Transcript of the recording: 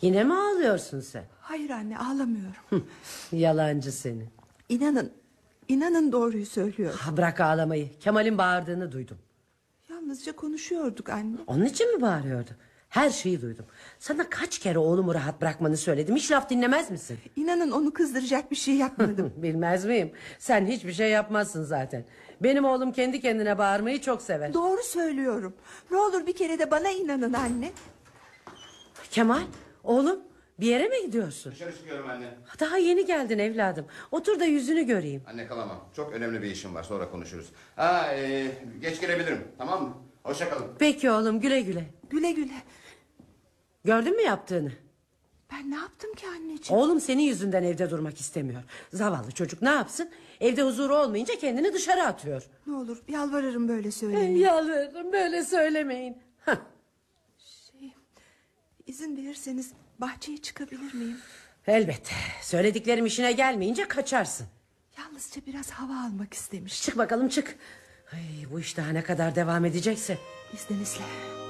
Yine mi ağlıyorsun sen? Hayır anne, ağlamıyorum. Yalancı seni. İnanın doğruyu söylüyorum. Bırak ağlamayı. Kemal'in bağırdığını duydum. Yalnızca konuşuyorduk anne. Onun için mi bağırıyordu? Her şeyi duydum. Sana kaç kere oğlumu rahat bırakmanı söyledim. Hiç laf dinlemez misin? İnanın onu kızdıracak bir şey yapmadım. Bilmez miyim? Sen hiçbir şey yapmazsın zaten. Benim oğlum kendi kendine bağırmayı çok sever. Doğru söylüyorum. Ne olur bir kere de bana inanın anne. Kemal, oğlum, bir yere mi gidiyorsun? Dışarı çıkıyorum anne. Daha yeni geldin evladım. Otur da yüzünü göreyim. Anne kalamam. Çok önemli bir işim var. Sonra konuşuruz. Geç gelebilirim. Tamam mı? Hoşça kalın. Peki oğlum, güle güle. Güle güle. Gördün mü yaptığını? Ben ne yaptım ki anneciğim? Oğlum senin yüzünden evde durmak istemiyor. Zavallı çocuk ne yapsın? Evde huzuru olmayınca kendini dışarı atıyor. Ne olur yalvarırım böyle söylemeyin. Yalvarırım, böyle söylemeyin. İzin verirseniz bahçeye çıkabilir miyim? Elbette. Söylediklerim işine gelmeyince kaçarsın. Yalnızca biraz hava almak istemiştim. Çık bakalım, çık. Ay, bu iş daha ne kadar devam edecekse. İzninizle.